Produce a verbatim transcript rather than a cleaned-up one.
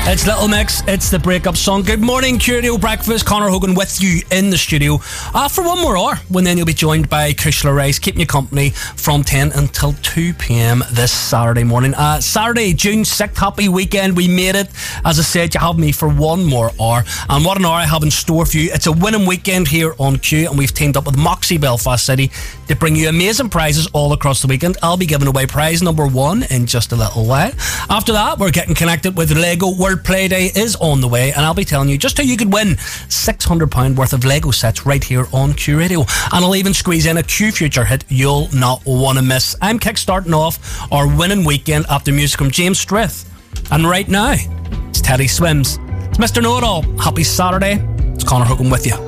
It's Little Mix, it's the breakup song. Good morning, Q Radio Breakfast. Conor Hogan with you in the studio uh, for one more hour, when then you'll be joined by Kushla Rice, keeping you company from ten until two p.m. this Saturday morning. Uh, Saturday, June sixth, happy weekend. We made it. As I said, you have me for one more hour. And what an hour I have in store for you. It's a winning weekend here on Q, and we've teamed up with Moxie Belfast City to bring you amazing prizes all across the weekend. I'll be giving away prize number one in just a little while. After that, we're getting connected with Lego World Play Day is on the way, and I'll be telling you just how you could win six hundred pounds worth of Lego sets right here on Q Radio. And I'll even squeeze in a Q Future hit you'll not want to miss. I'm kick-starting off our winning weekend after music from James Strith. And right now, it's Teddy Swims. It's Mister Know-It-All. Happy Saturday. It's Conor Hogan with you.